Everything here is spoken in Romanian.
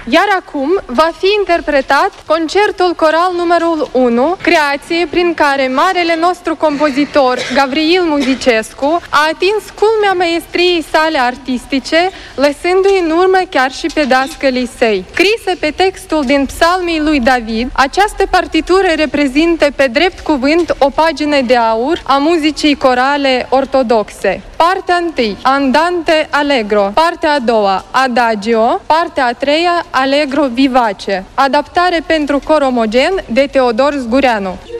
Iar acum va fi interpretat concertul coral numărul 1, creație prin care marele nostru compozitor Gavril Muzicescu a atins culmea maestriei sale artistice, lăsându-i în urmă chiar și pe dascălii săi. Scrisă pe textul din psalmii lui David, această partitură reprezintă pe drept cuvânt o pagină de aur a muzicii corale ortodoxe. Partea 1, Andante Allegro, partea a doua, Adagio, partea a treia, Allegro Vivace, adaptare pentru cor omogen de Teodor Zgureanu.